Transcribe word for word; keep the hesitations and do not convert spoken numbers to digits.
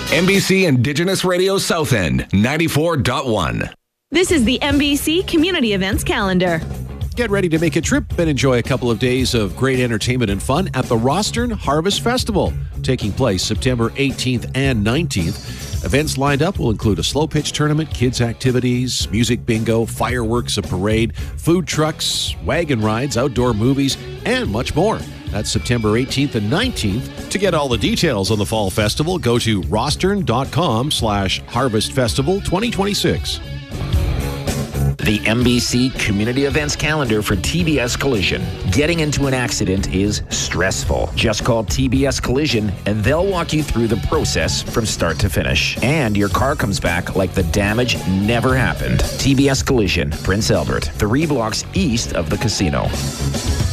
N B C Indigenous Radio South End, ninety-four point one. This is the N B C Community Events Calendar. Get ready to make a trip and enjoy a couple of days of great entertainment and fun at the Rostern Harvest Festival, taking place September eighteenth and nineteenth. Events lined up will include a slow pitch tournament, kids activities, music bingo, fireworks, a parade, food trucks, wagon rides, outdoor movies, and much more. That's September eighteenth and nineteenth. To get all the details on the Fall Festival, go to rostern.com slash Harvest Festival 2026. The N B C Community Events Calendar for T B S Collision. Getting into an accident is stressful. Just call T B S Collision and they'll walk you through the process from start to finish. And your car comes back like the damage never happened. T B S Collision, Prince Albert, three blocks east of the casino.